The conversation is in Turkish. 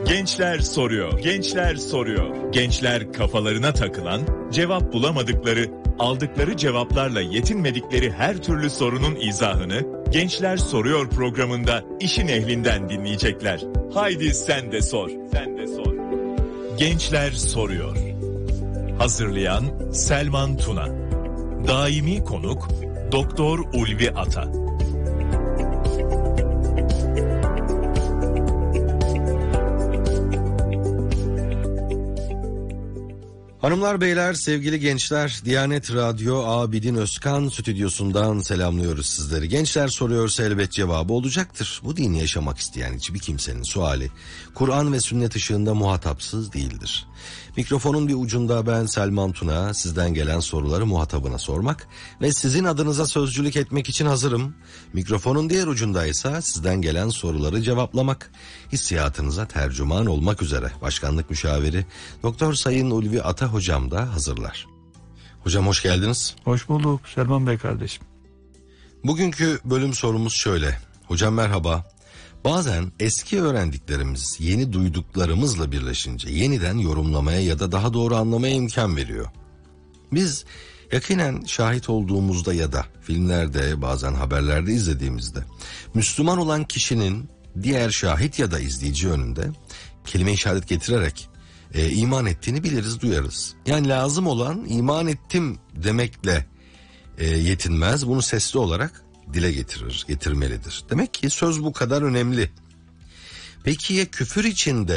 Gençler soruyor. Gençler soruyor. Gençler kafalarına takılan, cevap bulamadıkları, aldıkları cevaplarla yetinmedikleri her türlü sorunun izahını Gençler Soruyor programında işin ehlinden dinleyecekler. Haydi sen de sor. Sen de sor. Gençler soruyor. Hazırlayan Selman Tuna. Daimi konuk Doktor Ulvi Ata. Hanımlar beyler, sevgili gençler, Diyanet Radyo Abidin Özkan stüdyosundan selamlıyoruz sizleri. Gençler soruyorsa elbet cevabı olacaktır. Bu dini yaşamak isteyen hiçbir kimsenin suali Kur'an ve sünnet ışığında muhatapsız değildir. Mikrofonun bir ucunda ben Selman Tuna, sizden gelen soruları muhatabına sormak ve sizin adınıza sözcülük etmek için hazırım. Mikrofonun diğer ucundaysa sizden gelen soruları cevaplamak, hissiyatınıza tercüman olmak üzere Başkanlık Müşaviri Doktor Sayın Ulvi Ata Hocam da hazırlar. Hocam hoş geldiniz. Hoş bulduk Selman Bey kardeşim. Bugünkü bölüm sorumuz şöyle. Hocam merhaba. Bazen eski öğrendiklerimiz yeni duyduklarımızla birleşince yeniden yorumlamaya ya da daha doğru anlamaya imkan veriyor. Biz yakinen şahit olduğumuzda ya da filmlerde, bazen haberlerde izlediğimizde Müslüman olan kişinin diğer şahit ya da izleyici önünde kelime işaret getirerek iman ettiğini biliriz, duyarız. Yani lazım olan iman ettim demekle yetinmez, bunu sesli olarak dile getirmelidir. Demek ki söz bu kadar önemli. Peki ya küfür içinde